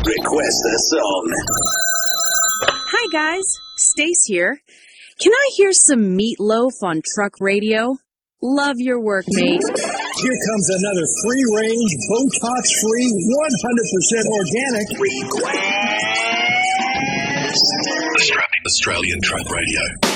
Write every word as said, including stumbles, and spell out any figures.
Request a song. Hi guys, Stace here. Can I hear some Meatloaf on truck radio? Love your work, mate. Here comes another free-range, Botox-free, one hundred percent organic. Request. Australian Truck Radio.